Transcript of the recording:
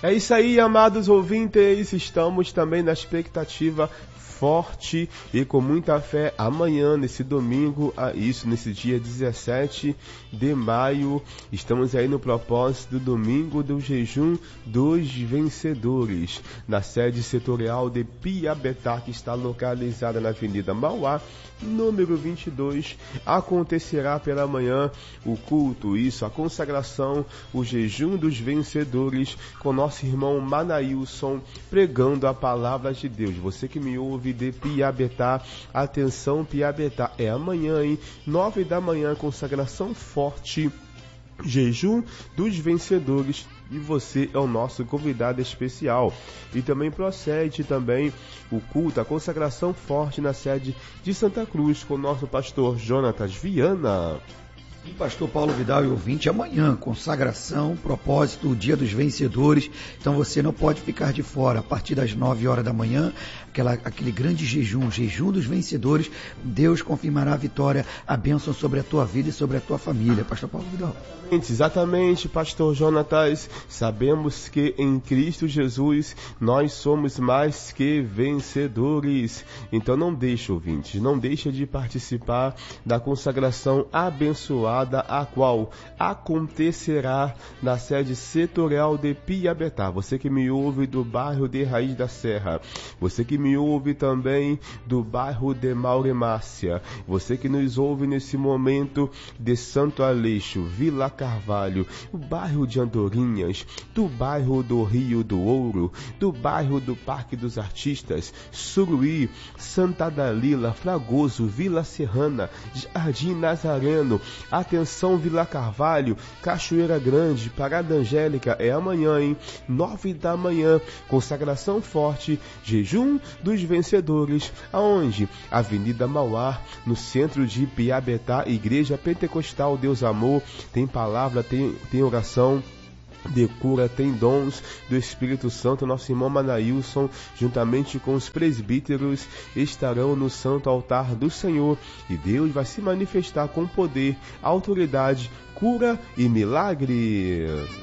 É isso aí, amados ouvintes, estamos também na expectativa forte e com muita fé amanhã, nesse domingo, nesse dia 17 de maio, estamos aí no propósito do domingo do jejum dos vencedores, na sede setorial de Piabetá, que está localizada na Avenida Mauá, número 22, acontecerá pela manhã o culto, a consagração, o jejum dos vencedores, com nosso irmão Manailson pregando a palavra de Deus. Você que me ouve de Piabetá, atenção Piabetá, é amanhã, 9 da manhã, consagração forte, jejum dos vencedores, e você é o nosso convidado especial. E também procede o culto, a consagração forte na sede de Santa Cruz, com o nosso pastor Jonatas Viana. E pastor Paulo Vidal e ouvinte, amanhã, consagração, propósito, o dia dos vencedores, então você não pode ficar de fora. A partir das 9 horas da manhã, aquele grande jejum dos vencedores, Deus confirmará a vitória, a bênção sobre a tua vida e sobre a tua família. Pastor Paulo Vidal. Exatamente, pastor Jonatas, sabemos que em Cristo Jesus nós somos mais que vencedores. Então não deixe, ouvintes, não deixe de participar da consagração abençoada, a qual acontecerá na sede setorial de Piabetá. Você que me ouve do bairro de Raiz da Serra, você que me ouve também do bairro de Mauremácia, você que nos ouve nesse momento de Santo Aleixo, Vila Carvalho, o bairro de Andorinhas, do bairro do Rio do Ouro, do bairro do Parque dos Artistas, Suruí, Santa Dalila, Fragoso, Vila Serrana, Jardim Nazareno, atenção Vila Carvalho, Cachoeira Grande, Parada Angélica, é amanhã, 9 da manhã, consagração forte, jejum dos vencedores, aonde? Avenida Mauá, no centro de Piabetá, Igreja Pentecostal Deus Amor, tem palavra, tem oração de cura, tem dons do Espírito Santo. Nosso irmão Manailson, juntamente com os presbíteros, estarão no santo altar do Senhor, e Deus vai se manifestar com poder, autoridade, cura e milagre.